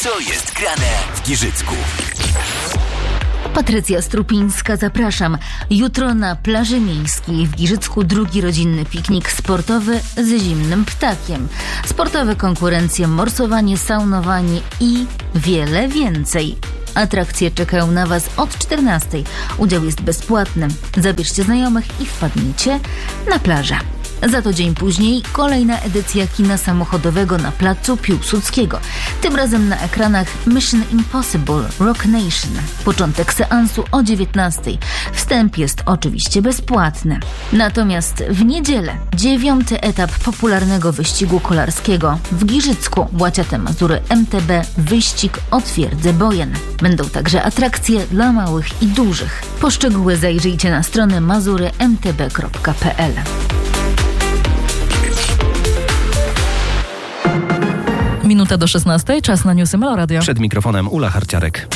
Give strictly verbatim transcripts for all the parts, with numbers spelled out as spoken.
Co jest grane w Giżycku? Patrycja Strupińska, zapraszam. Jutro na plaży miejskiej w Giżycku drugi rodzinny piknik sportowy z zimnym ptakiem. Sportowe konkurencje, morsowanie, saunowanie i wiele więcej. Atrakcje czekają na Was od czternastej. Udział jest bezpłatny. Zabierzcie znajomych i wpadnijcie na plażę. Za to dzień później kolejna edycja kina samochodowego na placu Piłsudskiego. Tym razem na ekranach Mission Impossible Rock Nation. Początek seansu o dziewiętnastej. Wstęp jest oczywiście bezpłatny. Natomiast w niedzielę dziewiąty etap popularnego wyścigu kolarskiego w Giżycku, Łaciate Mazury M T B, wyścig o twierdzę Bojen. Będą także atrakcje dla małych i dużych. Po szczegóły zajrzyjcie na stronę mazury m t b kropka p l. Minuta do szesnastej, czas na newsy Melo Radio. Przed mikrofonem Ula Harciarek.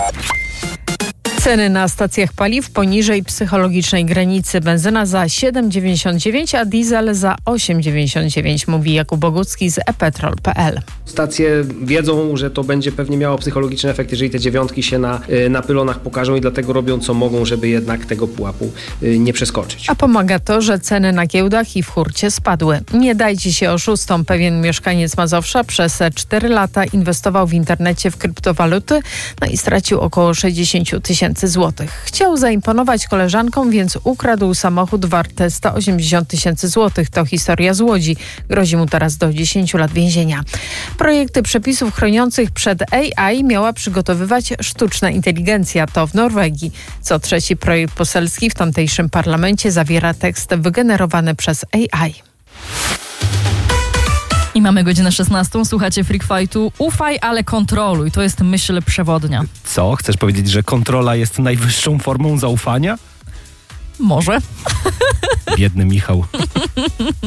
Ceny na stacjach paliw poniżej psychologicznej granicy. Benzyna za siedem dziewięćdziesiąt dziewięć, a diesel za osiem dziewięćdziesiąt dziewięć, mówi Jakub Bogucki z e petrol kropka p l. Stacje wiedzą, że to będzie pewnie miało psychologiczny efekt, jeżeli te dziewiątki się na, na pylonach pokażą i dlatego robią co mogą, żeby jednak tego pułapu nie przeskoczyć. A pomaga to, że ceny na giełdach i w hurcie spadły. Nie dajcie się oszustom. Pewien mieszkaniec Mazowsza przez cztery lata inwestował w internecie w kryptowaluty, no i stracił około sześćdziesiąt tysięcy złotych. Chciał zaimponować koleżankom, więc ukradł samochód warty sto osiemdziesiąt tysięcy złotych. To historia z Łodzi. Grozi mu teraz do dziesięciu lat więzienia. Projekty przepisów chroniących przed A I miała przygotowywać sztuczna inteligencja. To w Norwegii. Co trzeci projekt poselski w tamtejszym parlamencie zawiera tekst wygenerowany przez A I. I mamy godzinę szesnastą. Słuchacie Freak Fightu. Ufaj, ale kontroluj. To jest myśl przewodnia. Co? Chcesz powiedzieć, że kontrola jest najwyższą formą zaufania? Może. Biedny Michał.